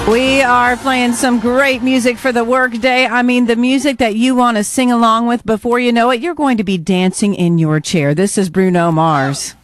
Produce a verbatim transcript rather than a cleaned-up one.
We are playing some great music for the workday. I mean, the music that you want to sing along with. Before you know it, you're going to be dancing in your chair. This is Bruno Mars.